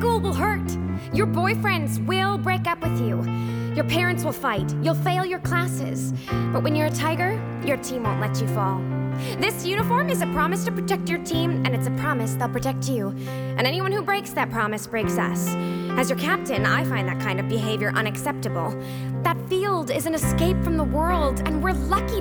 school will hurt. Your boyfriends will break up with you. Your parents will fight. You'll fail your classes. But when you're a tiger, your team won't let you fall. This uniform is a promise to protect your team, and it's a promise they'll protect you. And anyone who breaks that promise breaks us. As your captain, I find that kind of behavior unacceptable. That field is an escape from the world, and we're lucky